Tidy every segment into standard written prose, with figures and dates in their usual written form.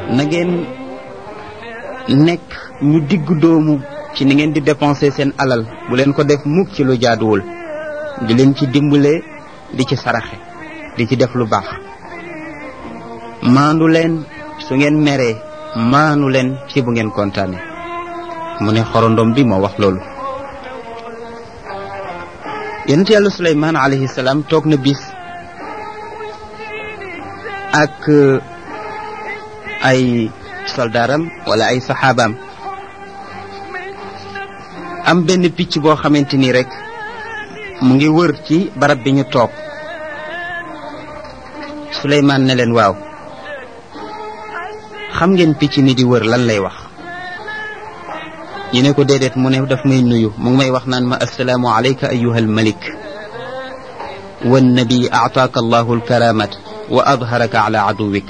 na ngeen nekk ñu diggu doomu ci ni ngeen di dépenser seen alal bu leen ko def mukk ci lu jaaduwul di leen ci dimbale di ci saraxe di ci def lu baax maandu leen su ngeen meree maanu leen ci bu ngeen kontaane mu ne xorondom bi moo wax loolu yonent yàlla Suleymaan alayhi salaam toog na bis ak ay soldaaram wala ay saxaabaam am benn picc boo xamante ni rek mu ngi wër ci barab bi ñu toog Suleymaan ne leen waaw xam ngeen picc mi di wër lan lay wax ñu ne ko déedéet mu ne daf may nuyu mu ngi may wax naan ma assalaamu alayka ayyuha almalik wannabi aataaka allahu alkaramat wa adharaka ala aduwik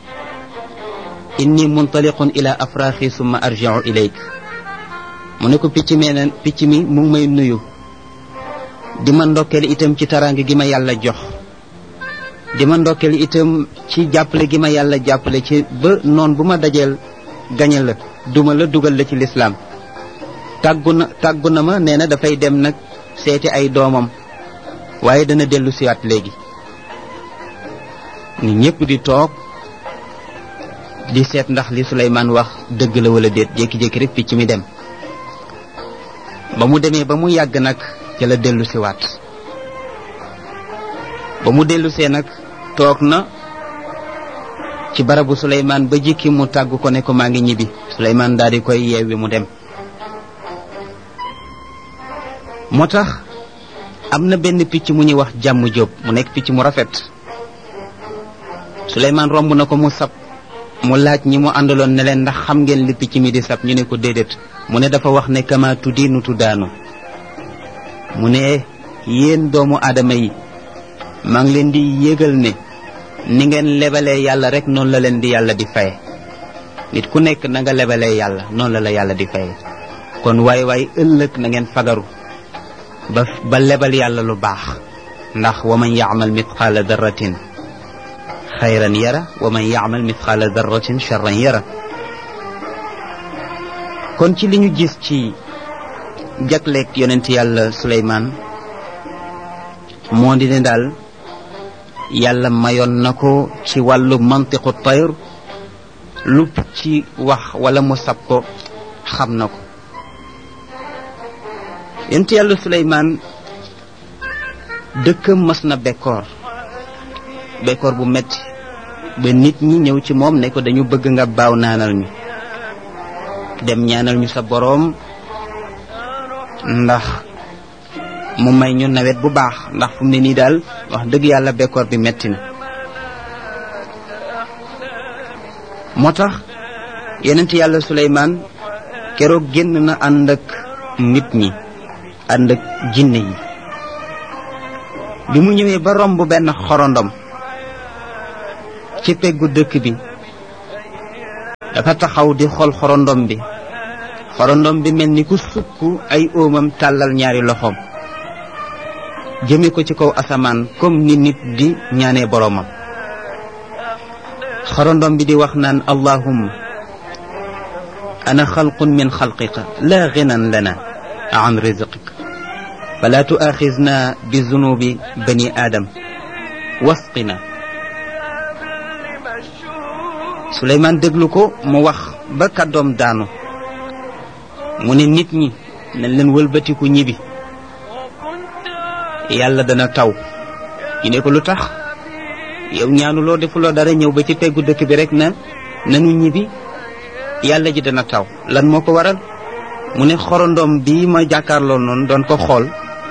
inni muntaliqun ila afraaxi summa arji'u ilayk mu ne ko picc mi mu ngi may nuyu di ma ndokkeel itam ci taraanga gi ma yàlla jox di ma ndokkeel itam ci jàppale gi ma yàlla jàppale ci ba noon bu ma dajeel gañe la duma la dugal la ci lislaam tàggu na ma nee na dafay dem nag seeti ay doomam waaye dana dellu siwaat léegi ni ñépp di toog di seet ndax li Suleymaan wax dëgg la wala déet jékki-jékki rek picc mi dem ba mu demee ba mu yàgg nag ca la dellu siwaat ba mu dellu see nag toog na ci barabu Suleymaan ba jikki mu tàggu ko ne ko maa ngi ñibbi Suleymaan daal di koy yeewi mu dem moo tax am na benn picc mu ñuy wax jàmm jóob mu nekk picc mu rafet Suleymaan romb na ko mu sab mu laaj ñi mu àndaloon ne leen ndax xam ngeen li picc mi di sab ñu ne ko déedéet mu ne dafa wax ne kama tudiinu tudaanu mu ne yéen doomu aadama yi maa ngi leen di yégal ne ni ngeen lebalee yàlla rek noonu la leen di yàlla di faye nit ku nekk na nga lebalee yàlla noonu la la yàlla di faye kon waay ëllëg na ngeen fagaru ba lebal yàlla lu baax ndax wa man ya'mal mithqaala darratin xayran yara wa man ya'mal mithqaala darratin charran yara kon ci li ñu gis ci jagleeg yonent yàlla Suleymaan moo di ne daal yàlla mayoon na ko ci wàllu mantiqu tayr lu ci wax wala mu sab ko xam na ko yonent yàlla Suleymaan dëkkam mas na bekkoor bu metti ba nit ñi ñëw ci moom ne ko dañu bëgg nga baaw naanal ñu dem ñaanal ñu sa boroom ndax mu may ñu nawet bu baax ndax fu mu ne nii daal wax dëgg yàlla bekkoor bi metti na moo tax yonent yàlla Suleymaan keroog génn na ànd ak nit ñi ànd ak jinne yi bi mu ñëwee ba romb benn xorondom ci peggu dëkk bi dafa taxaw di xool xorondom bi mel ni ku sukk ay óomam tàllal ñaari loxoom jëme ko ci kaw asamaan comme ni nit di ñaanee boroomam xorondom bi di wax naan allahumma ana xalqun min xalqika la ghinan lana an rizqika fala tu'akhizna bi zunubi bani adam wasqina Suleymaan déglu ko mu wax ba kàddoom daanu mu ne nit ñi nañ leen wëlbatiku ñibbi yàlla dana taw ñu ne ko lu tax yow ñaanuloo defuloo dara ñëw ba ci peggu dëkk bi rek nanu ñibbi yàlla ji dana taw lan moo ko waral mu ne xorondom bi ma jàkkaarloo noonu doon ko xool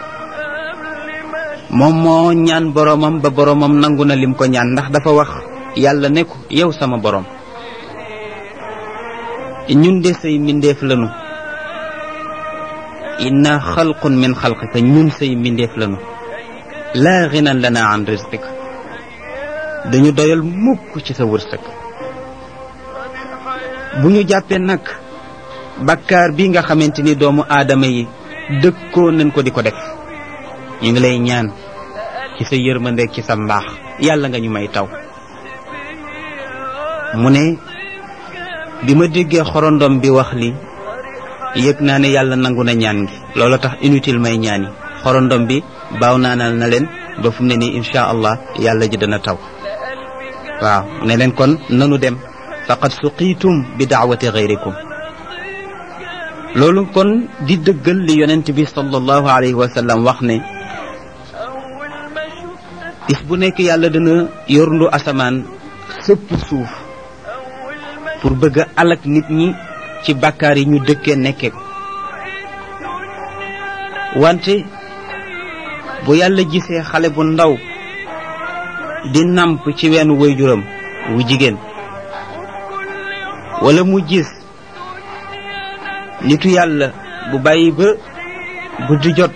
moom moo ñaan boroomam ba boroomam nangu na lim ko ñaan ndax dafa wax yàlla ne ko yow sama boroom ñun de say mbindeef lanu inna xalqun min xalqika ñun say mbindeef lanu laa ginan lana an rizqika dañu doyal mukk ci sa wërsëg bu ñu jàppee nag bakkaar bi nga xamante ni doomu aadama yi dëkkoo nañ ko di ko def ñu ngi lay ñaan ci sa yërmandeeg ci sa mbaax yàlla nga ñu may taw mu ne bi ma déggee xorondom bi wax li yëg naa ne yàlla nangu na ñaan gi loolu tax inutile may ñaani xorondom bi baaw naanal na leen ba fu mu ne nii insha allah yàlla ji dana taw waaw ne leen kon nanu dem faqad suqiitum bi daawati gayrikum loolu kon di dëggal li yonent bi sallallahu alayhi wa sallam wax ne bis bu nekk yàlla dana yorndu asamaan sëpp suuf pour bëgg a alak nit ñi ci bàkkaar yi ñu dëkkee nekke ko wante bu yàlla gisee xale bu ndaw di namp ci weenu waajuram wu jigéen wala mu gis nitu yàlla bu bàyyi ba guddi jot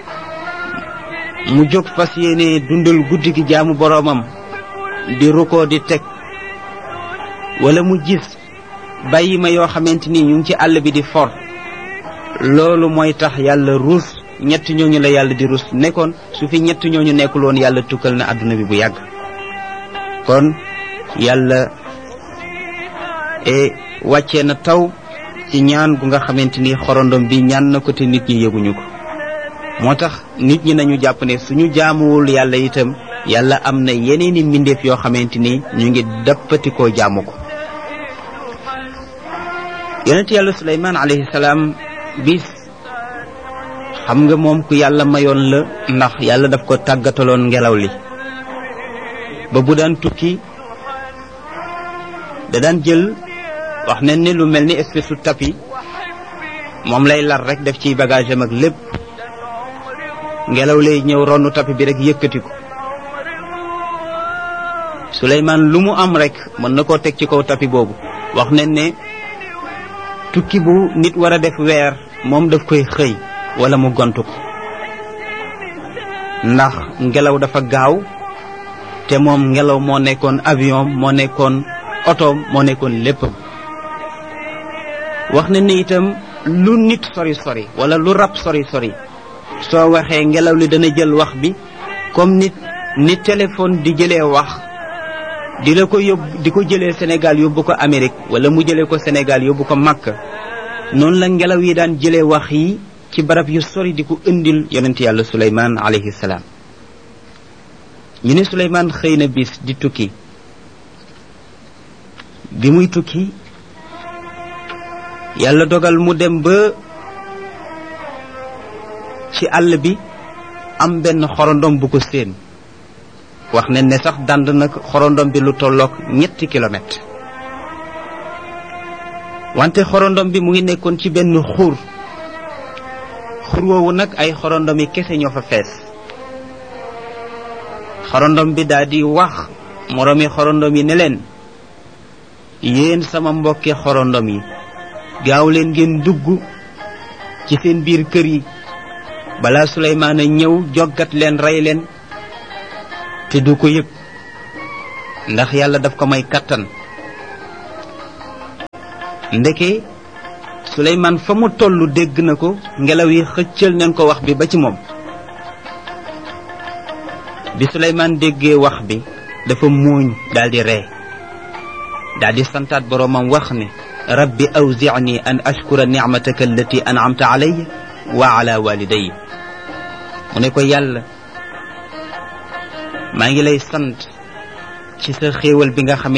mu jóg fas yéene dundal guddi gi jaamu boroomam di rukkoo di teg wala mu gis bàyyi ma yoo xamante ni ñu ngi ci àll bi di for loolu mooy tax yàlla ruus ñett ñooñu la yàlla di ruus nekkoon su fi ñett ñooñu nekkul woon yàlla tukkal na àdduna bi bu yàgg kon yàlla wàccee na taw ci ñaan gu nga xamante ni xorondom bi ñaan na ko te nit ñi yëguñu ko moo tax nit ñi nañu jàpp ne suñu jaamuwul yàlla itam yàlla am na yeneeni mbindeef yoo xamante ni ñu ngi dappatikoo jaamu ko yonent yàlla Suleymaan alayhi salaam bis xam nga moom ku yàlla mayoon la ndax yàlla daf ko tàggataloon ngelaw li ba bu daan tukki da daan jël wax nañ ne lu mel ni espèce su tapis moom lay lar rek def ci bagage am ak lépp ngelaw lay ñëw ronu tapis bi rek yëkkati ko Suleymaan lu mu am rek mën na koo teg ci kaw tapis boobu wax nañ ne tukki bu nit war a def weer moom daf koy xëy wala mu gontu ko ndax ngelaw dafa gaaw te moom ngelaw moo nekkoon avion moo nekkoon oto moo nekkoon lépp wax na ni itam lu nit sori sori wala lu rab sori sori soo waxee ngelaw li dana jël wax bi comme ni téléphone di jëlee wax di la ko yóbbu di ko jëlee Sénégal yóbbu ko Amérique wala mu jëlee ko Sénégal yóbbu ko Makka noonu la ngelaw yi daan jëlee wax yi ci barab yu sori di ko indil yonent yàlla Suleymaan alayhi salaam ñu ne Suleymaan xëy na bis di tukki bi muy tukki yàlla dogal mu dem ba ci àll bi am benn xorondom bu ko séen wax nañ ne sax dand nag xorondom bi lu tolloog 3 kilomètres wante xorondom bi mu ngi nekkoon ci benn xur woowu nag ay xorondom yi kese ñoo fa fees xorondom bi daal di wax moroomi xorondom yi ne leen yéen sama mbokki xorondom yi gaaw leen ngeen dugg ci seen biir kër yi balaa Suleymaan a ñëw joggat leen rey leen te du ko yëg ndax yàlla daf ko may kattan ndeke Suleymaan fa mu tollu dégg na ko ngelaw yi xëccal nañ ko wax bi ba ci moom bi Suleymaan déggee wax bi dafa muuñ daldi ree daldi santaat boroomam wax ne rabbi awzi'ni an ashkura ni'mataka allati an'amta alayya wa ala walidayya mu ne ko yàlla maa ngi lay sant ci sa xéewal bi nga xam